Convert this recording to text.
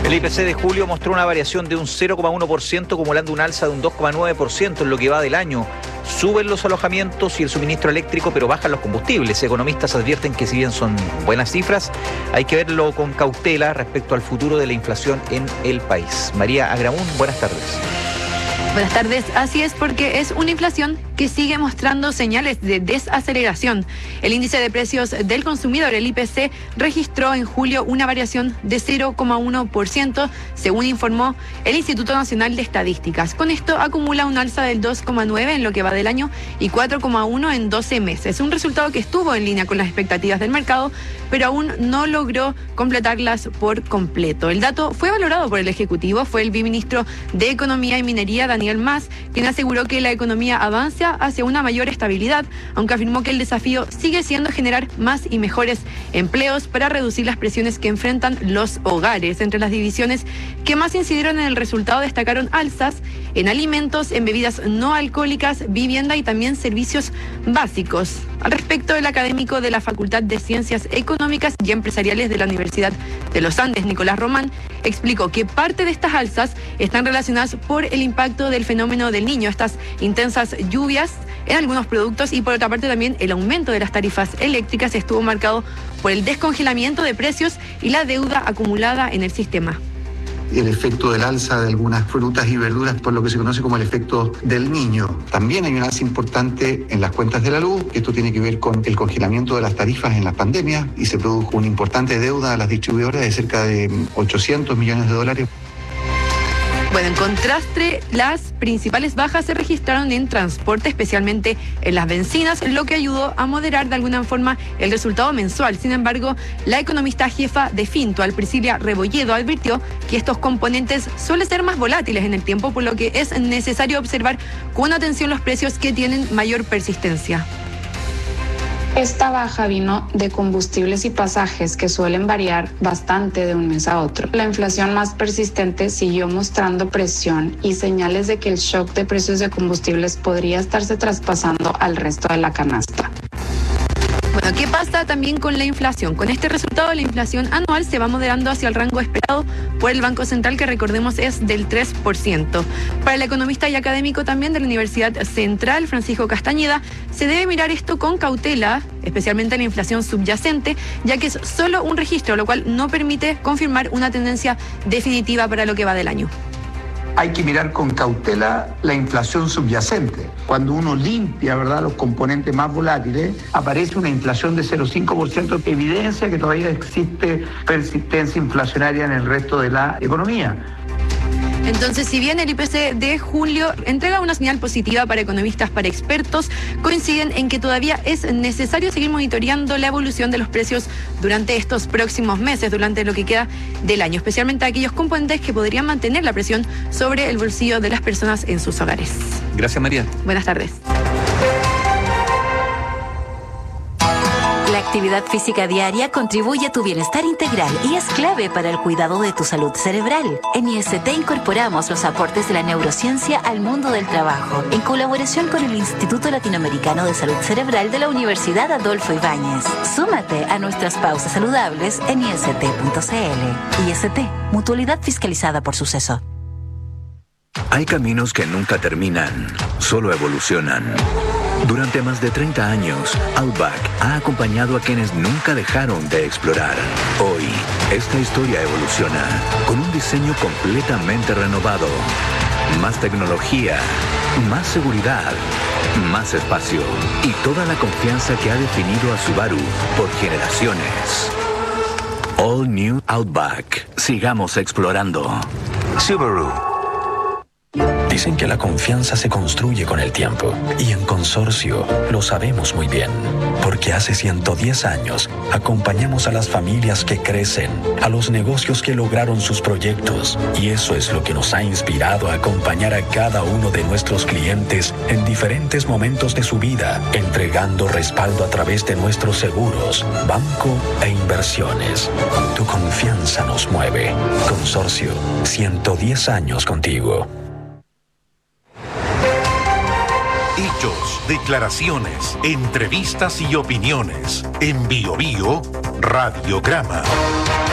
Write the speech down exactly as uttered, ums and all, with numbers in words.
El I P C de julio mostró una variación de un cero coma uno por ciento, acumulando un alza de un dos coma nueve por ciento en lo que va del año. Suben los alojamientos y el suministro eléctrico, pero bajan los combustibles. Economistas advierten que si bien son buenas cifras, hay que verlo con cautela respecto al futuro de la inflación en el país. María Agramún, buenas tardes. Buenas tardes, así es, porque es una inflación que sigue mostrando señales de desaceleración. El índice de precios del consumidor, el I P C, registró en julio una variación de cero coma uno por ciento, según informó el Instituto Nacional de Estadísticas. Con esto acumula un alza del dos coma nueve por ciento en lo que va del año y cuatro coma uno por ciento en doce meses. Un resultado que estuvo en línea con las expectativas del mercado, pero aún no logró completarlas por completo. El dato fue valorado por el Ejecutivo, fue el viceministro de Economía y Minería, Daniel Mas, quien aseguró que la economía avanza hacia una mayor estabilidad, aunque afirmó que el desafío sigue siendo generar más y mejores empleos para reducir las presiones que enfrentan los hogares. Entre las divisiones que más incidieron en el resultado destacaron alzas en alimentos, en bebidas no alcohólicas, vivienda y también servicios básicos. Al respecto, el académico de la Facultad de Ciencias Económicas y Empresariales de la Universidad de los Andes, Nicolás Román, explicó que parte de estas alzas están relacionadas por el impacto del fenómeno del Niño, estas intensas lluvias en algunos productos, y por otra parte también el aumento de las tarifas eléctricas estuvo marcado por el descongelamiento de precios y la deuda acumulada en el sistema. El efecto del alza de algunas frutas y verduras por lo que se conoce como el efecto del Niño. También hay un alza importante en las cuentas de la luz, que esto tiene que ver con el congelamiento de las tarifas en las pandemias, y se produjo una importante deuda a las distribuidoras de cerca de ochocientos millones de dólares. Bueno, en contraste, las principales bajas se registraron en transporte, especialmente en las bencinas, lo que ayudó a moderar de alguna forma el resultado mensual. Sin embargo, la economista jefa de Fintual, Priscilia Rebolledo, advirtió que estos componentes suelen ser más volátiles en el tiempo, por lo que es necesario observar con atención los precios que tienen mayor persistencia. Esta baja vino de combustibles y pasajes que suelen variar bastante de un mes a otro. La inflación más persistente siguió mostrando presión y señales de que el shock de precios de combustibles podría estarse traspasando al resto de la canasta. Bueno, ¿qué pasa también con la inflación? Con este resultado, la inflación anual se va moderando hacia el rango esperado por el Banco Central, que recordemos es del tres por ciento. Para el economista y académico también de la Universidad Central, Francisco Castañeda, se debe mirar esto con cautela, especialmente la inflación subyacente, ya que es solo un registro, lo cual no permite confirmar una tendencia definitiva para lo que va del año. Hay que mirar con cautela la inflación subyacente. Cuando uno limpia, ¿verdad?, los componentes más volátiles, aparece una inflación de cero coma cinco por ciento, evidencia que todavía existe persistencia inflacionaria en el resto de la economía. Entonces, si bien el I P C de julio entrega una señal positiva para economistas, para expertos, coinciden en que todavía es necesario seguir monitoreando la evolución de los precios durante estos próximos meses, durante lo que queda del año, especialmente aquellos componentes que podrían mantener la presión sobre el bolsillo de las personas en sus hogares. Gracias, María. Buenas tardes. La actividad física diaria contribuye a tu bienestar integral y es clave para el cuidado de tu salud cerebral. En I S T incorporamos los aportes de la neurociencia al mundo del trabajo, en colaboración con el Instituto Latinoamericano de Salud Cerebral de la Universidad Adolfo Ibáñez. Súmate a nuestras pausas saludables en I S T punto C L. I S T, mutualidad fiscalizada por Suceso. Hay caminos que nunca terminan, solo evolucionan. Durante más de treinta años, Outback ha acompañado a quienes nunca dejaron de explorar. Hoy, esta historia evoluciona con un diseño completamente renovado. Más tecnología, más seguridad, más espacio y toda la confianza que ha definido a Subaru por generaciones. All New Outback. Sigamos explorando. Subaru. Dicen que la confianza se construye con el tiempo, y en Consorcio lo sabemos muy bien, porque hace ciento diez años acompañamos a las familias que crecen, a los negocios que lograron sus proyectos, y eso es lo que nos ha inspirado a acompañar a cada uno de nuestros clientes en diferentes momentos de su vida, entregando respaldo a través de nuestros seguros, banco e inversiones. Tu confianza nos mueve. Consorcio, ciento diez años contigo. Hechos, declaraciones, entrevistas y opiniones. En Bio Bio Radiograma.